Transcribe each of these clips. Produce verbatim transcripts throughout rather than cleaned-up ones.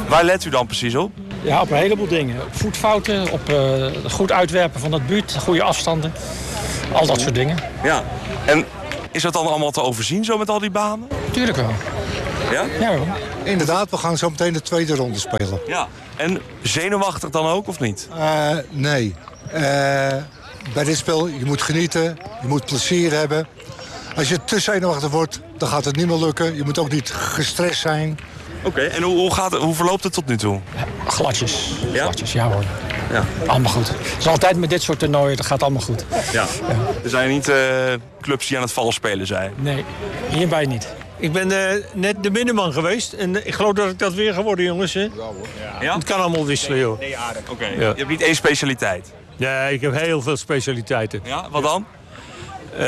Waar let u dan precies op? Ja, op een heleboel dingen. Op voetfouten, op uh, goed uitwerpen van het buurt, goede afstanden. Al dat soort dingen. Ja. En is dat dan allemaal te overzien zo met al die banen? Tuurlijk wel. Ja? Ja wel. Inderdaad, we gaan zo meteen de tweede ronde spelen. Ja. En zenuwachtig dan ook, of niet? Uh, nee. Uh, bij dit spel, je moet genieten, je moet plezier hebben. Als je te zenuwachtig wordt, dan gaat het niet meer lukken. Je moet ook niet gestrest zijn. Oké, okay, en hoe, hoe, gaat het, hoe verloopt het tot nu toe? Ja, gladjes. Ja? Gladjes, ja hoor. Ja. Allemaal goed. Het is altijd met dit soort toernooien, dat gaat allemaal goed. Ja. Ja. Er zijn niet uh, clubs die aan het vals spelen zijn? Nee, hierbij niet. Ik ben uh, net de binnenman geweest en ik geloof dat ik dat weer geworden, jongens. Hè? Ja, hoor. Ja. Het kan allemaal wisselen, joh. Nee, aardig. Oké, okay. Ja. Je hebt niet één specialiteit? Nee, ik heb heel veel specialiteiten. Ja, wat dan? Uh,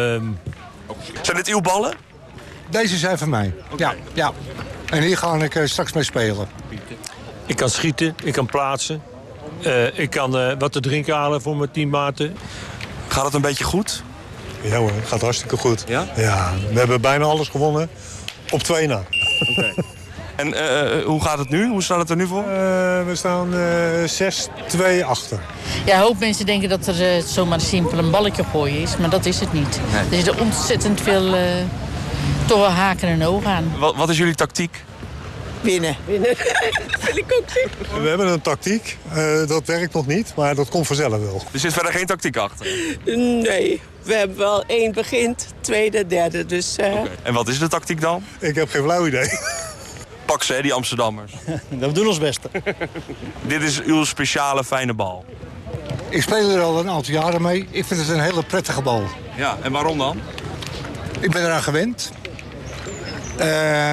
zijn dit uw ballen? Deze zijn van mij. Okay. Ja, ja. En hier ga ik uh, straks mee spelen. Ik kan schieten, ik kan plaatsen. Uh, ik kan uh, wat te drinken halen voor mijn teammaten. Gaat het een beetje goed? Ja hoor, het gaat hartstikke goed. Ja? Ja, we hebben bijna alles gewonnen. Op twee na. Okay. En uh, hoe gaat het nu? Hoe staat het er nu voor? Uh, we staan uh, zes twee achter. Ja, een hoop mensen denken dat er uh, zomaar simpel een balletje gooien is. Maar dat is het niet. Nee. Er zitten ontzettend veel uh, toch wel haken en ogen aan. Wat, wat is jullie tactiek? Winnen. Winnen. Dat wil ik ook zeggen. We hebben een tactiek. Uh, dat werkt nog niet, maar dat komt vanzelf wel. Er zit verder geen tactiek achter? Nee. We hebben wel één begint, tweede, derde. Dus, uh... okay. En wat is de tactiek dan? Ik heb geen flauw idee. Pak ze, hè, die Amsterdammers. We doen ons best. Dit is uw speciale fijne bal. Ik speel er al een aantal jaren mee. Ik vind het een hele prettige bal. Ja, en waarom dan? Ik ben eraan gewend. Uh,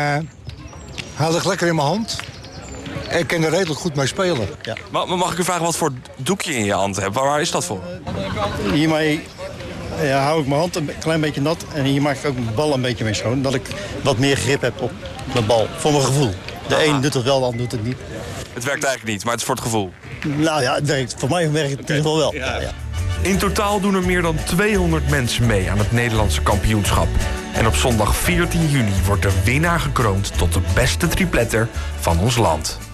hij ligt lekker in mijn hand. Ik kan er redelijk goed mee spelen. Ja. Maar mag ik u vragen wat voor doekje in je hand hebt? Waar, waar is dat voor? Hiermee ja, hou ik mijn hand een klein beetje nat. En hier maak ik ook mijn bal een beetje mee schoon. Dat ik wat meer grip heb op mijn bal. Voor mijn gevoel. De Aha. een doet het wel, de ander doet het niet. Het werkt eigenlijk niet, maar het is voor het gevoel. Nou ja, het werkt. Voor mij werkt het in ieder geval wel. Ja. Ja, ja. In totaal doen er meer dan tweehonderd mensen mee aan het Nederlandse kampioenschap. En op zondag veertien juni wordt de winnaar gekroond tot de beste tripletter van ons land.